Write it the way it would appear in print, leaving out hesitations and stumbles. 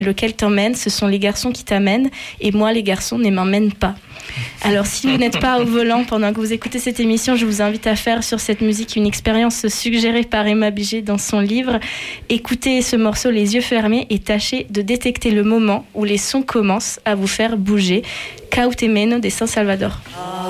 lequel t'emmène, ce sont les garçons qui t'amènent, et moi, les garçons ne m'emmènent pas. Alors, si vous n'êtes pas au volant pendant que vous écoutez cette émission, je vous invite à faire sur cette musique une expérience suggérée par Emma Bigé dans son livre. Écoutez ce morceau les yeux fermés et tâchez de détecter le moment où les sons commencent à vous faire bouger. Cautemeno de San Salvador.